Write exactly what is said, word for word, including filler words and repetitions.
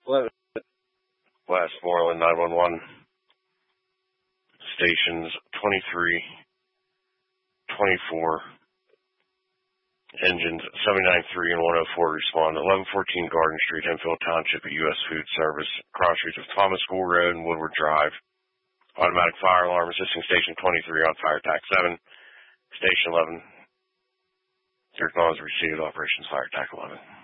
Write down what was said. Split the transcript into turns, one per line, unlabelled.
Westmoreland nine one one. Stations twenty-three, twenty-four, engines seventy-nine three and one oh four respond. eleven fourteen Garden Street, Enfield Township at U S Food Service, cross streets of Thomas School Road and Woodward Drive. Automatic fire alarm assisting Station twenty-three on Fire Attack seven. Station eleven. Your call is received. Operations Fire Attack eleven.